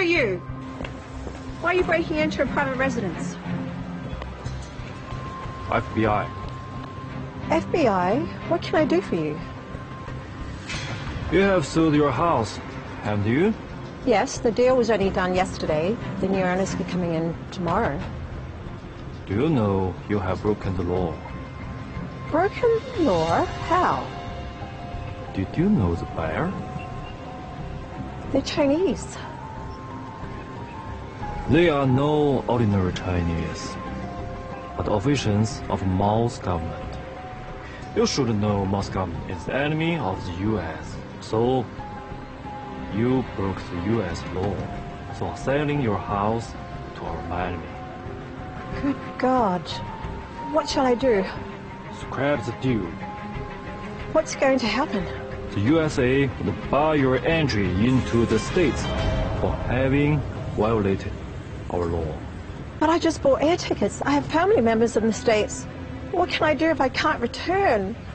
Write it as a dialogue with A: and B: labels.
A: you? Why are you breaking into a private residence?
B: FBI.
C: FBI? What can I do for you?
B: You have sold your house, haven't you?
C: Yes, the deal was only done yesterday. The new owners will be coming in tomorrow.
B: Do you know you have broken the law?
C: Broken law? How?
B: Did you know the buyer?
C: They're Chinese.
B: They are no ordinary Chinese, but officials of Mao's government. You should know Mao's government is the enemy of the U.S., so you broke the U.S. law for selling your house to our enemy.
C: Good God. What shall I do?
B: Scrap the deal.
C: What's going to happen?
B: The USA will bar your entry into the States for having violated our law.
C: But I just bought air tickets. I have family members in the States. What can I do if I can't return?